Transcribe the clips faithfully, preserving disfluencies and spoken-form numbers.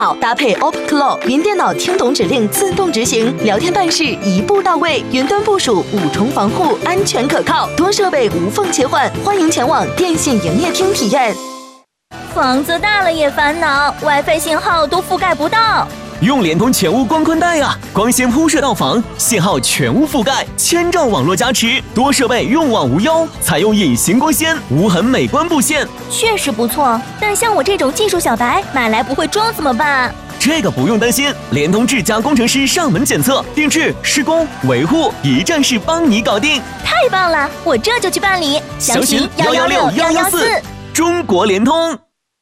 搭配 O P Claw 云电脑听懂指令自动执行，聊天办事一步到位，云端部署五重防护，安全可靠，多设备无缝切换。欢迎前往电信营业厅体验。 房子大了也烦恼 ，WiFi 信号都覆盖不到。 用联通全屋光宽带啊，光纤铺设到房，信号全屋覆盖，千兆网络加持，多设备用网无忧，采用隐形光纤，无痕美观布线， 确实不错。但像我这种技术小白，买来不会装怎么办？ 这个不用担心，联通智家工程师上门检测、定制、施工、维护，一站式帮你搞定。 太棒了，我这就去办理。 详询幺幺六幺幺四，中国联通。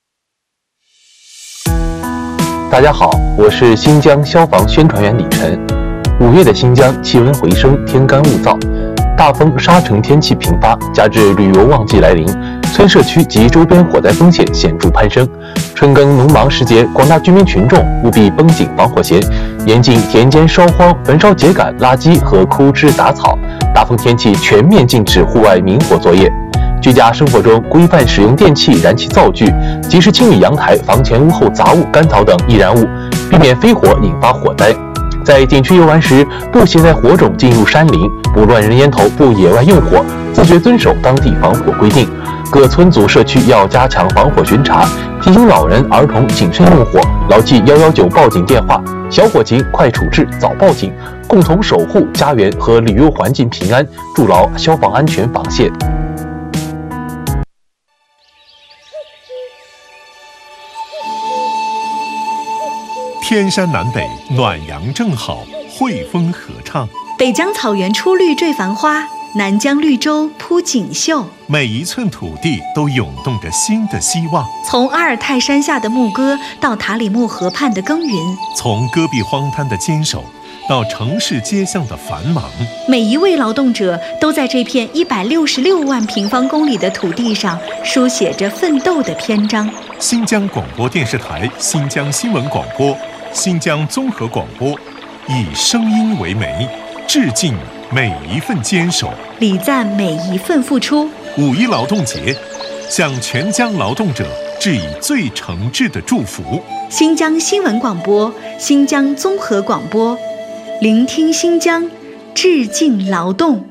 大家好，我是新疆消防宣传员李晨。五月的新疆气温回升，天干物燥，大风沙尘天气频发，加之旅游旺季来临，村社区及周边火灾风险显著攀升。春耕农忙时节，广大居民群众务必绷紧防火弦，严禁田间烧荒、焚烧秸秆、垃圾和枯枝杂草。大风天气全面禁止户外明火作业。居家生活中规范使用电器、燃气灶具，及时清理阳台、房前屋后杂物、干草等易燃物，避免飞火引发火灾。在景区游玩时，不携带火种进入山林，不乱扔烟头，不野外用火，自觉遵守当地防火规定。各村组社区要加强防火巡查，提醒老人、儿童谨慎用火，牢记一一九报警电话，小火情快处置，早报警，共同守护家园和旅游环境平安，筑牢消防安全防线。 天山南北，暖阳正好，汇风合唱。 北疆草原初绿缀繁花，南疆绿洲铺锦绣。 每一寸土地都涌动着新的希望。 从阿尔泰山下的牧歌，到塔里木河畔的耕耘； 从戈壁荒滩的坚守，到城市街巷的繁忙。 每一位劳动者都在这片一百六十六万平方公里的土地上书写着奋斗的篇章。 新疆广播电视台、新疆新闻广播、新疆综合广播，以声音为媒，致敬每一份坚守， 礼赞每一份付出。 五一劳动节，向全疆劳动者致以最诚挚的祝福。 新疆新闻广播、新疆综合广播，聆听新疆，致敬劳动。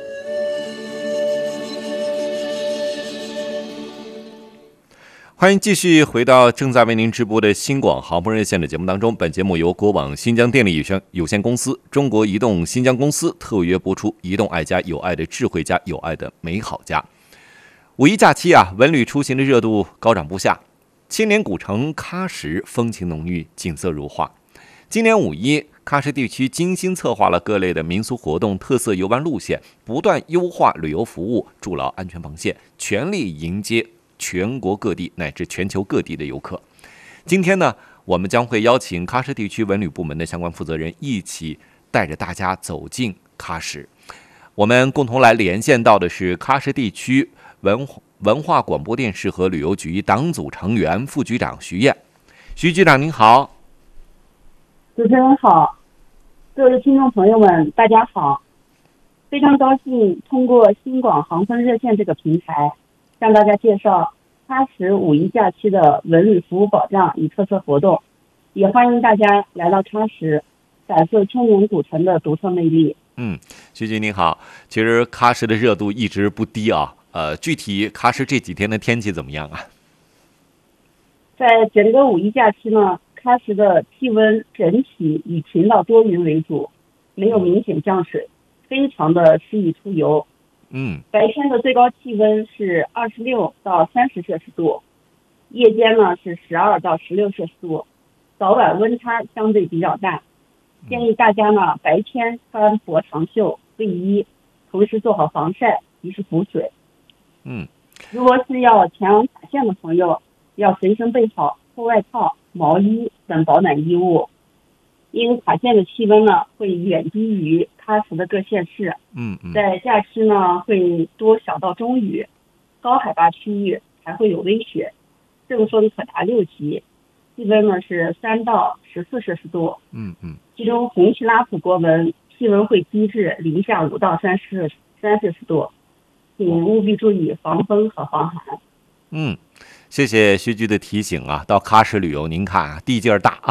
欢迎继续回到正在为您直播的新广航空热线的节目当中。本节目由国网新疆电力有限有限公司、中国移动新疆公司特约播出。移动爱家，有爱的智慧家，有爱的美好家。五一假期啊，文旅出行的热度高涨不下。青年古城喀什风情浓郁，景色如画。今年五一，喀什地区精心策划了各类的民俗活动、特色游玩路线，不断优化旅游服务，筑牢安全防线，全力迎接全国各地乃至全球各地的游客。今天呢，我们将会邀请喀什地区文旅部门的相关负责人一起带着大家走进喀什。我们共同来连线到的是喀什地区文文化广播电视和旅游局党组成员、副局长徐燕。徐局长您好。 主持人好，各位听众朋友们大家好，非常高兴通过新广航空热线这个平台向大家介绍喀什五一假期的文旅服务保障与特色活动，也欢迎大家来到喀什，感受千年古城的独特魅力。 嗯，徐局您好。其实喀什的热度一直不低啊，呃，具体喀什这几天的天气怎么样啊？ 在整个五一假期呢，喀什的气温整体以晴到多云为主，没有明显降水，非常的适宜出游。 嗯， 白天的最高气温是二十六到三十摄氏度，夜间呢是十二到十六摄氏度，早晚温差相对比较大。建议大家呢白天穿薄长袖卫衣，同时做好防晒，及时补水。 嗯， 如果是要前往塔县的朋友，要随身备好厚外套、毛衣等保暖衣物，因为塔县的气温呢会远低于喀什的各县市。 嗯嗯， 在假期呢会多小到中雨，高海拔区域还会有微雪，阵风可达六级，气温呢是三到十四摄氏度。 嗯嗯， 其中红旗拉普国门气温会低至零下五到三摄三摄氏度，请务必注意防风和防寒。 嗯，谢谢徐局的提醒啊。到喀什旅游，您看啊，地界儿大